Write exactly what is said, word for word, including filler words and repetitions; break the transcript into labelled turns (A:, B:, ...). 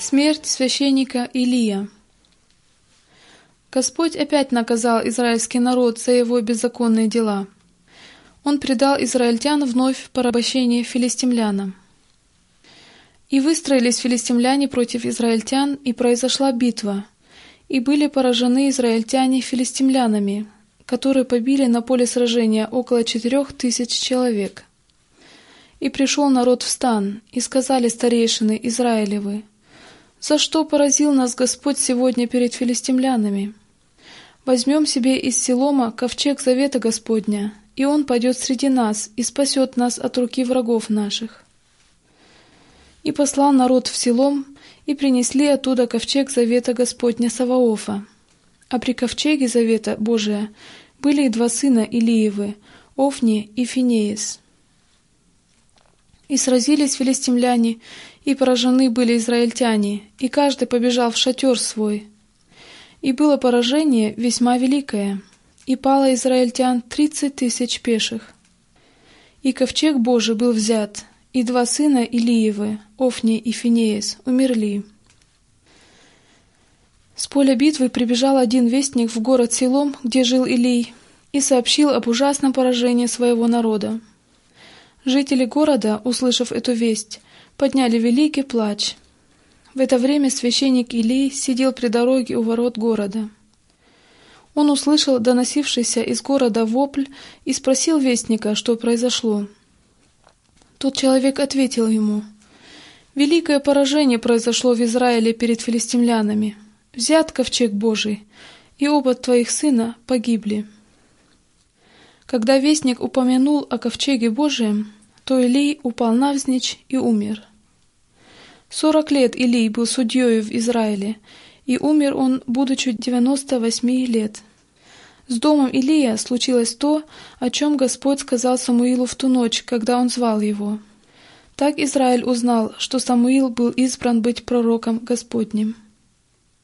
A: Смерть священника Илия. Господь опять наказал израильский народ за его беззаконные дела. Он предал израильтян вновь в порабощение филистимлянам. И выстроились филистимляне против израильтян, и произошла битва, и были поражены израильтяне филистимлянами, которые побили на поле сражения около четырех тысяч человек. И пришел народ в стан, и сказали старейшины Израилевы: «За что поразил нас Господь сегодня перед филистимлянами? Возьмем себе из Силома ковчег завета Господня, и он пойдет среди нас и спасет нас от руки врагов наших». И послал народ в Силом, и принесли оттуда ковчег завета Господня Саваофа. А при ковчеге завета Божия были и два сына Илиевы, Офни и Финеис. И сразились филистимляне, и поражены были израильтяне, и каждый побежал в шатер свой. И было поражение весьма великое, и пало израильтян тридцать тысяч пеших. И ковчег Божий был взят, и два сына Илиевы, Офни и Финеис, умерли. С поля битвы прибежал один вестник в город Силом, где жил Илий, и сообщил об ужасном поражении своего народа. Жители города, услышав эту весть, подняли великий плач. В это время священник Илий сидел при дороге у ворот города. Он услышал доносившийся из города вопль и спросил вестника, что произошло. Тот человек ответил ему: «Великое поражение произошло в Израиле перед филистимлянами. Взят ковчег Божий, и оба твоих сына погибли». Когда вестник упомянул о ковчеге Божием, то Илий упал навзничь и умер. Сорок лет Илий был судьей в Израиле, и умер он, будучи девяноста восьми лет. С домом Илия случилось то, о чем Господь сказал Самуилу в ту ночь, когда он звал его. Так Израиль узнал, что Самуил был избран быть пророком Господним.